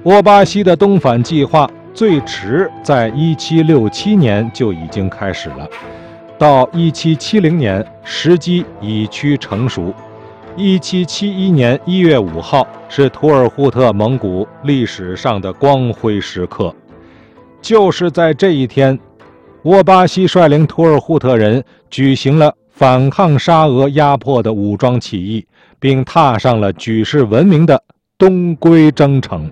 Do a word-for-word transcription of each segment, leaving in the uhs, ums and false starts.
沃巴西的东返计划最迟在一七六七年就已经开始了，到一七七零年时机已趋成熟。一七七一年一月五号是图尔扈特蒙古历史上的光辉时刻，就是在这一天，沃巴西率领图尔扈特人举行了反抗沙俄压迫的武装起义，并踏上了举世闻名的东归征程。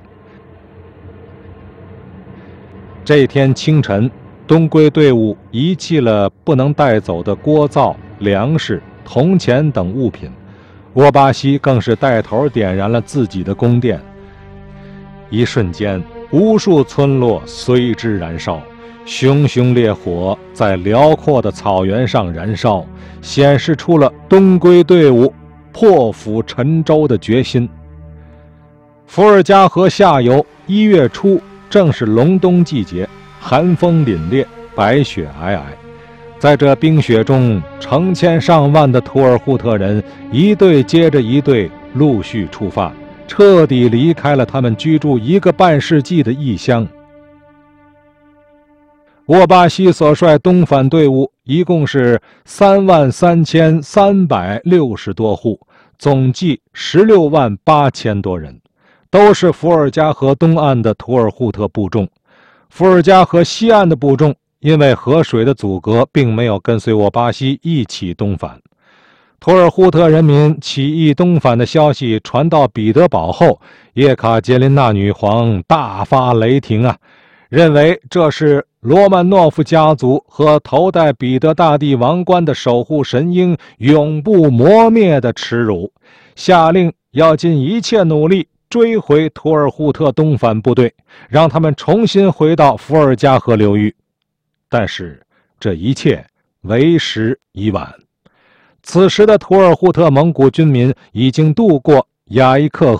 这天清晨，东归队伍遗弃了不能带走的锅灶、粮食、铜钱等物品，沃巴西更是带头点燃了自己的宫殿。一瞬间，无数村落随之燃烧，熊熊烈火在辽阔的草原上燃烧，显示出了东归队伍破釜沉舟的决心。伏尔加河下游一月初正是隆冬季节，寒风凛冽，白雪皑皑。在这冰雪中，成千上万的图尔扈特人一队接着一队陆续出发，彻底离开了他们居住一个半世纪的异乡。沃巴西所率东返队伍一共是三万三千三百六十多户，总计十六万八千多人，都是伏尔加河东岸的图尔扈特部众。伏尔加河西岸的部众因为河水的阻隔，并没有跟随沃巴西一起东返。图尔扈特人民起义东返的消息传到彼得堡后，叶卡捷琳娜女皇大发雷霆啊，认为这是罗曼诺夫家族和头戴彼得大帝王冠的守护神鹰永不磨灭的耻辱，下令要尽一切努力追回图尔扈特东返部队，让他们重新回到伏尔加河流域。但是这一切为时已晚，此时的图尔扈特蒙古军民已经渡过雅伊克